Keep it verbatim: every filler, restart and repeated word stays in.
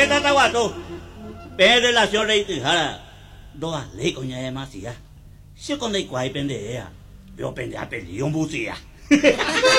给他打话走，别的那小雷子好了，都啊，你讲嘢嘛事啊？小讲你怪变的呀，不要变的变利用不罪啊！